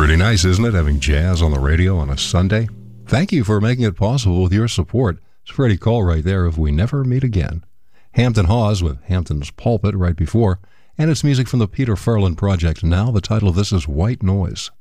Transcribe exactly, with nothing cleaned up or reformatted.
Pretty nice, isn't it, having jazz on the radio on a Sunday? Thank you for making it possible with your support. It's Freddie Cole right there, If We Never Meet Again. Hampton Hawes with Hampton's Pulpit right before, and it's music from the Peter Furlan Project. Now the title of this is White Noise.